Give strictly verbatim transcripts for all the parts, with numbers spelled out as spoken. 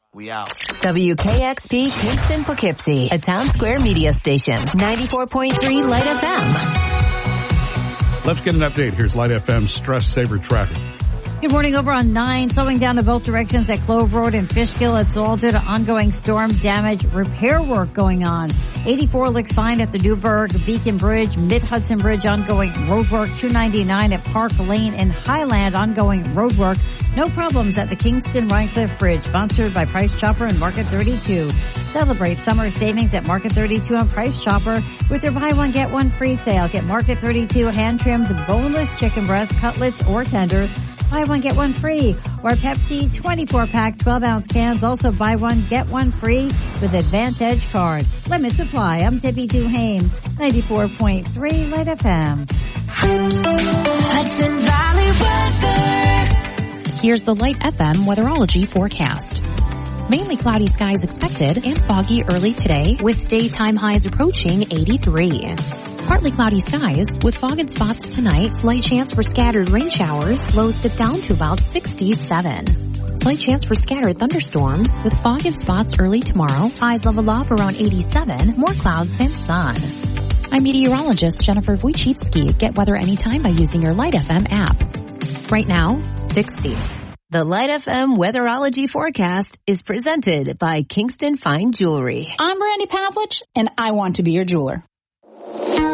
We out. W K X P Kingston Poughkeepsie, a Town Square media station. ninety-four point three Light F M. Let's get an update. Here's Light F M's Stress Saver traffic. Good morning. Over on nine, slowing down to both directions at Clove Road and Fishkill. It's all due to ongoing storm damage repair work going on. eighty-four looks fine at the Newburgh Beacon Bridge, Mid-Hudson Bridge ongoing roadwork. two ninety-nine at Park Lane and Highland ongoing roadwork. No problems at the Kingston Rhinecliff Bridge, sponsored by Price Chopper and Market thirty-two. Celebrate summer savings at Market thirty-two and Price Chopper with their buy one, get one free sale. Get Market thirty-two hand-trimmed boneless chicken breast, cutlets, or tenders. Buy one, get one free. Or Pepsi twenty-four pack twelve ounce cans. Also buy one, get one free with Advantage card. Limits apply. I'm Debbie Duhane, ninety-four point three Light F M. Hudson Valley weather. Here's the Light F M weatherology forecast. Mainly cloudy skies expected and foggy early today with daytime highs approaching eighty-three. Partly cloudy skies with fog in spots tonight. Slight chance for scattered rain showers. Lows dip down to about sixty-seven. Slight chance for scattered thunderstorms with fog in spots early tomorrow. Highs level off around eighty-seven. More clouds than sun. I'm meteorologist Jennifer Wojcicki. Get weather anytime by using your Light F M app. Right now, sixty. The Light F M weatherology forecast is presented by Kingston Fine Jewelry. I'm Brandy Pavlich, and I want to be your jeweler.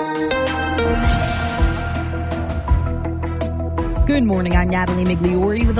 Good morning. I'm Natalie Migliori with